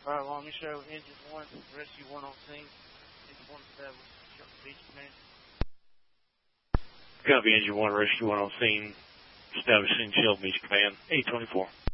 Alright, Long Show, Engine 1, Rescue 1 on scene. Engine 1 established, Shelton Beach Command. Copy, Engine 1, Rescue 1 on scene. Establishing Shelton Beach Command, 824.